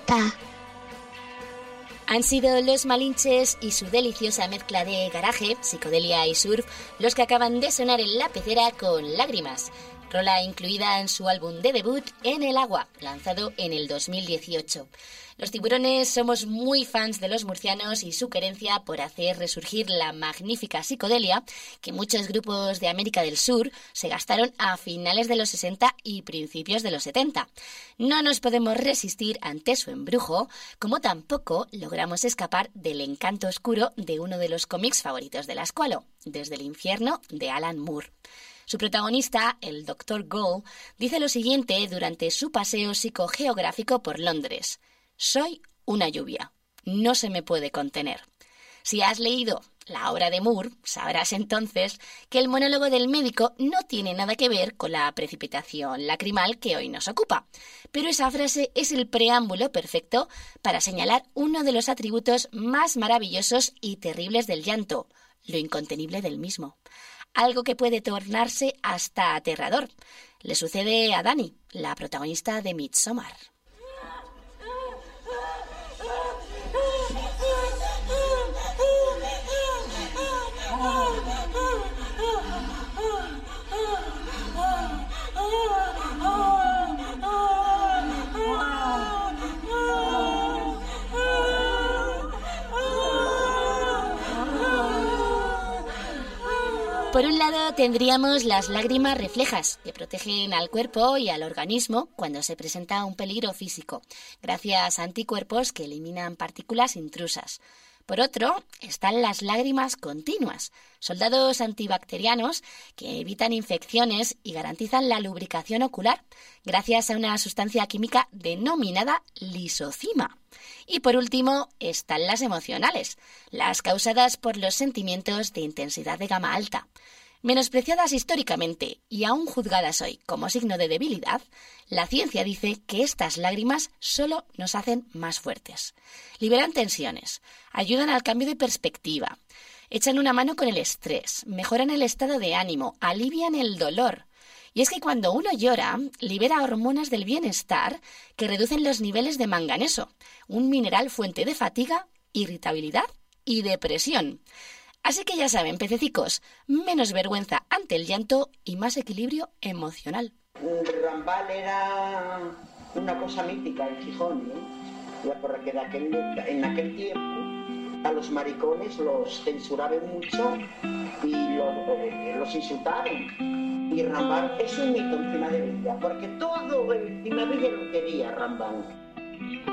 Pa. Han sido los Malinches y su deliciosa mezcla de garaje, psicodelia y surf los que acaban de sonar en la pecera con Lágrimas, rola incluida en su álbum de debut En el agua, lanzado en el 2018. Los Tiburones somos muy fans de los murcianos y su querencia por hacer resurgir la magnífica psicodelia que muchos grupos de América del Sur se gastaron a finales de los 60 y principios de los 70. No nos podemos resistir ante su embrujo, como tampoco logramos escapar del encanto oscuro de uno de los cómics favoritos de la Squalo, Desde el infierno, de Alan Moore. Su protagonista, el Dr. Gold, dice lo siguiente durante su paseo psicogeográfico por Londres: «Soy una lluvia, no se me puede contener». Si has leído la obra de Moore, sabrás entonces que el monólogo del médico no tiene nada que ver con la precipitación lacrimal que hoy nos ocupa. Pero esa frase es el preámbulo perfecto para señalar uno de los atributos más maravillosos y terribles del llanto, lo incontenible del mismo. Algo que puede tornarse hasta aterrador. Le sucede a Dani, la protagonista de Midsommar. Por un lado tendríamos las lágrimas reflejas, que protegen al cuerpo y al organismo cuando se presenta un peligro físico, gracias a anticuerpos que eliminan partículas intrusas. Por otro, están las lágrimas continuas, soldados antibacterianos que evitan infecciones y garantizan la lubricación ocular, gracias a una sustancia química denominada lisocima. Y por último, están las emocionales, las causadas por los sentimientos de intensidad de gama alta. Menospreciadas históricamente y aún juzgadas hoy como signo de debilidad, la ciencia dice que estas lágrimas solo nos hacen más fuertes. Liberan tensiones, ayudan al cambio de perspectiva, echan una mano con el estrés, mejoran el estado de ánimo, alivian el dolor. Y es que cuando uno llora, libera hormonas del bienestar que reducen los niveles de manganeso, un mineral fuente de fatiga, irritabilidad y depresión. Así que ya saben, pececicos, menos vergüenza ante el llanto y más equilibrio emocional. Rambal era una cosa mítica en Gijón, ¿no? Porque en aquel tiempo a los maricones los censuraban mucho y los insultaban. Y Rambal es un mito encima de ella, porque todo encima de ella lo quería Rambal.